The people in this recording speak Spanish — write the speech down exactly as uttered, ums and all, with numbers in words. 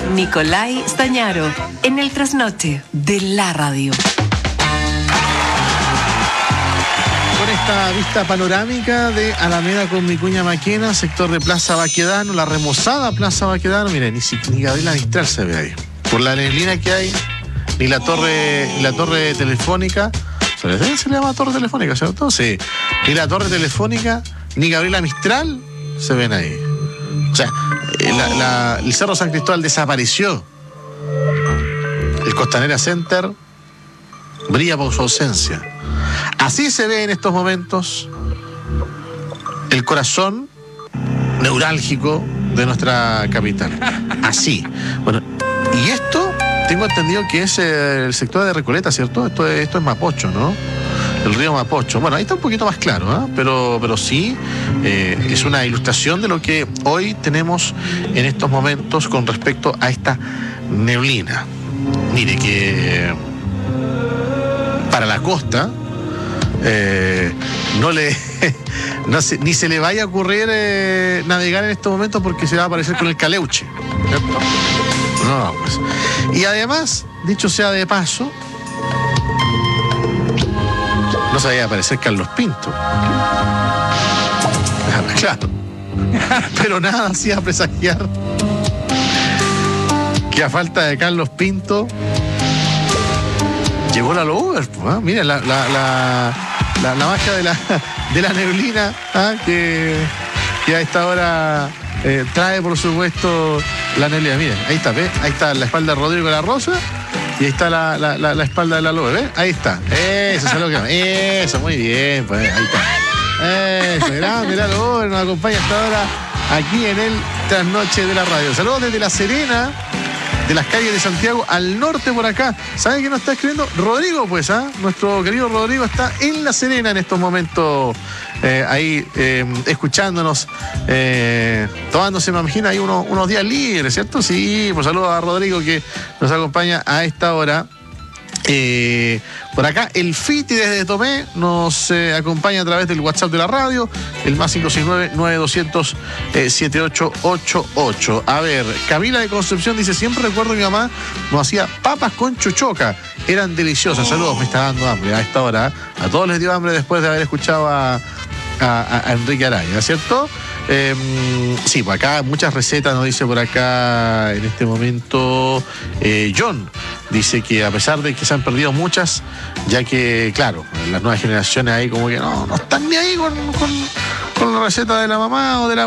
Nicolai Stañaro, en el trasnoche de la radio. Con esta vista panorámica de Alameda con Vicuña Maquena, sector de Plaza Baquedano, la remozada Plaza Baquedano, miren, ni, ni Gabriela Mistral se ve ahí. Por la neblina que hay, ni la torre, ni la torre telefónica, ¿se le, se le llama torre telefónica, cierto? Sí. Ni la torre telefónica, ni Gabriela Mistral se ven ahí. O sea, la, la, el Cerro San Cristóbal desapareció. El Costanera Center brilla por su ausencia. Así se ve en estos momentos el corazón neurálgico de nuestra capital. Así. Bueno, y esto tengo entendido que es el sector de Recoleta, ¿cierto? Esto es, esto es Mapocho, ¿no? El río Mapocho. Bueno, ahí está un poquito más claro, ¿eh? pero, pero sí eh, es una ilustración de lo que hoy tenemos en estos momentos con respecto a esta neblina. Mire que para la costa eh, no le no se, ni se le vaya a ocurrir eh, navegar en estos momentos porque se va a aparecer con el caleuche, ¿cierto? No, pues. Y además, dicho sea de paso, no se vaya a aparecer Carlos Pinto. Claro. Pero nada hacía presagiar que a falta de Carlos Pinto llegó la Lover, ¿eh? Mira la, la, la, la, la magia de la, de la neblina, ¿eh? que, que a esta hora eh, trae, por supuesto, la neblina. Miren, ahí está, ¿ves? Ahí está la espalda de Rodrigo de la Rosa y ahí está la, la, la, la espalda de la Lover, ¿ves? Ahí está. Eso, es lo que... Eso, muy bien, pues ahí está. Eso, grande, la Lover nos acompaña hasta ahora aquí en el Trasnoche de la Radio. Saludos desde La Serena, de las calles de Santiago al norte por acá. ¿Saben quién nos está escribiendo? Rodrigo, pues, ¿ah? ¿eh? Nuestro querido Rodrigo está en La Serena en estos momentos, eh, ahí eh, escuchándonos, eh, tomándose, me imagino, ahí unos, unos días libres, ¿cierto? Sí, pues saludos a Rodrigo que nos acompaña a esta hora. Eh, por acá el Fiti desde Tomé nos eh, acompaña a través del WhatsApp de la radio, el más cinco seis nueve, nueve dos cero cero, siete ocho ocho ocho. A ver, Camila de Concepción dice: siempre recuerdo que mi mamá nos hacía papas con chuchoca, eran deliciosas. Saludos, me está dando hambre a esta hora. A todos les dio hambre después de haber escuchado a, a, a Enrique Araya, ¿cierto? Eh, sí, pues acá muchas recetas nos dice por acá en este momento eh, John. Dice que a pesar de que se han perdido muchas, ya que, claro, las nuevas generaciones ahí como que no, no están ni ahí con, con, con la receta de la mamá o de la